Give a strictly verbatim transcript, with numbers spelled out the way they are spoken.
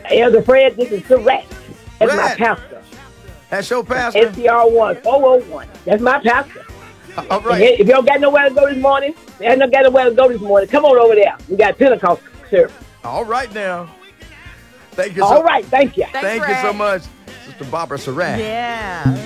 Elder Fred, this is Surratt. That's my Red. pastor. That's your pastor. S C R one, four oh one. That's my pastor. All And right. if you don't got nowhere to go this morning, they ain't no got nowhere to go this morning, come on over there. We got Pentecost service. All right now. Thank you so All right, thank you. Thank you so much, Sister Barbara Surratt. Yeah.